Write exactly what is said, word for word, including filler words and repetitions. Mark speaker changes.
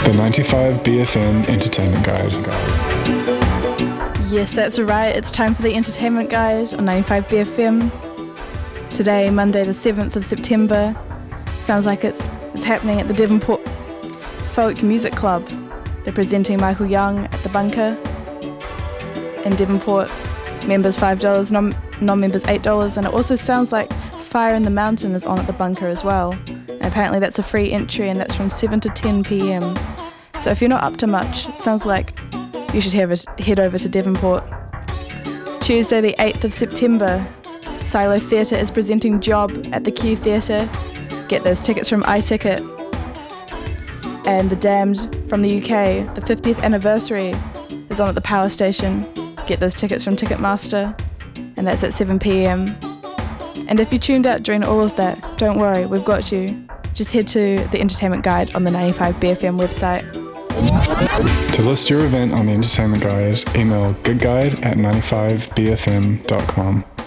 Speaker 1: The ninety-five B F M Entertainment Guide.
Speaker 2: Yes, that's right. It's time for the Entertainment Guide on ninety-five B F M. Today, Monday the seventh of September. Sounds like it's it's happening at the Devonport Folk Music Club. They're presenting Michael Young at the Bunker. In Devonport, members five dollars, non- non-members eight dollars, and it also sounds like Fire in the Mountain is on at the Bunker as well. And apparently that's a free entry, and that's from seven to ten p.m. So if you're not up to much, it sounds like you should have a, head over to Devonport. Tuesday the eighth of September, Silo Theatre is presenting Job at the Q Theatre. Get those tickets from iTicket. And The Damned from the U K, the fiftieth anniversary is on at the Power Station. Get those tickets from Ticketmaster, and that's at seven p.m. And if you tuned out during all of that, don't worry, we've got you. Just head to the Entertainment Guide on the ninety-five B F M website.
Speaker 1: To list your event on the Entertainment Guide, email goodguide at ninety-five b f m dot com.